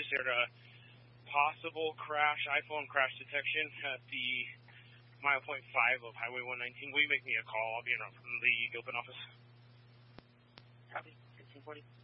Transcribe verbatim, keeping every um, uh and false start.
Is there a possible crash, iPhone crash detection at the mile point five of Highway one nineteen? Will you make me a call? I'll be in from the Gilpin office. Copy. fifteen forty.